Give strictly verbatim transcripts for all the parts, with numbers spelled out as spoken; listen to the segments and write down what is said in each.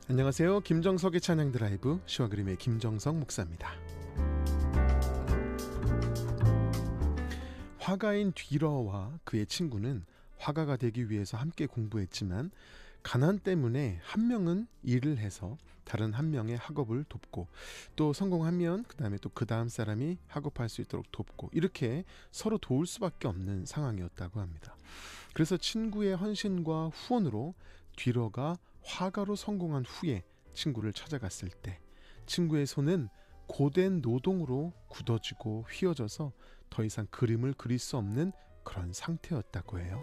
안녕하세요. 김정석의 찬양 드라이브, 시와 그림의 김정석 목사입니다. 화가인 뒤러와 그의 친구는 화가가 되기 위해서 함께 공부했지만 가난 때문에 한 명은 일을 해서 다른 한 명의 학업을 돕고, 또 성공하면 그 다음에 또 그 다음 사람이 학업할 수 있도록 돕고, 이렇게 서로 도울 수밖에 없는 상황이었다고 합니다. 그래서 친구의 헌신과 후원으로 뒤러가 화가로 성공한 후에 친구를 찾아갔을 때 친구의 손은 고된 노동으로 굳어지고 휘어져서 더 이상 그림을 그릴 수 없는 그런 상태였다고 해요.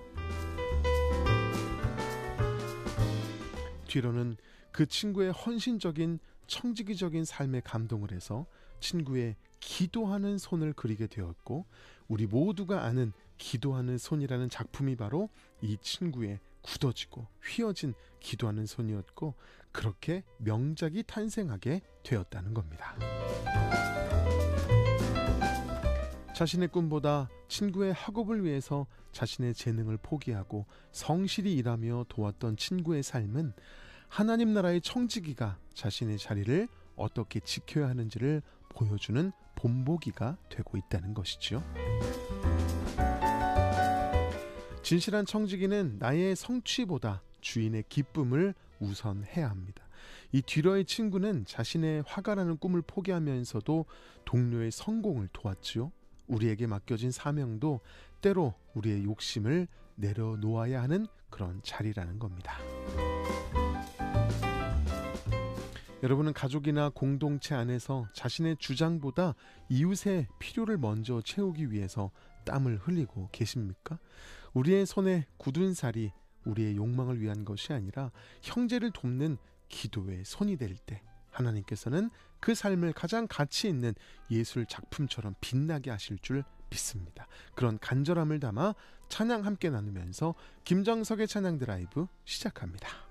뒤로는 그 친구의 헌신적인 청지기적인 삶에 감동을 해서 친구의 기도하는 손을 그리게 되었고, 우리 모두가 아는 기도하는 손이라는 작품이 바로 이 친구의 굳어지고 휘어진 기도하는 손이었고, 그렇게 명작이 탄생하게 되었다는 겁니다. 자신의 꿈보다 친구의 학업을 위해서 자신의 재능을 포기하고 성실히 일하며 도왔던 친구의 삶은 하나님 나라의 청지기가 자신의 자리를 어떻게 지켜야 하는지를 보여주는 본보기가 되고 있다는 것이죠. 진실한 청지기는 나의 성취보다 주인의 기쁨을 우선해야 합니다. 이 뒤러의 친구는 자신의 화가라는 꿈을 포기하면서도 동료의 성공을 도왔지요. 우리에게 맡겨진 사명도 때로 우리의 욕심을 내려놓아야 하는 그런 자리라는 겁니다. 여러분은 가족이나 공동체 안에서 자신의 주장보다 이웃의 필요를 먼저 채우기 위해서 땀을 흘리고 계십니까? 우리의 손에 굳은 살이 우리의 욕망을 위한 것이 아니라 형제를 돕는 기도의 손이 될 때 하나님께서는 그 삶을 가장 가치 있는 예술 작품처럼 빛나게 하실 줄 믿습니다. 그런 간절함을 담아 찬양 함께 나누면서 김정석의 찬양 드라이브 시작합니다.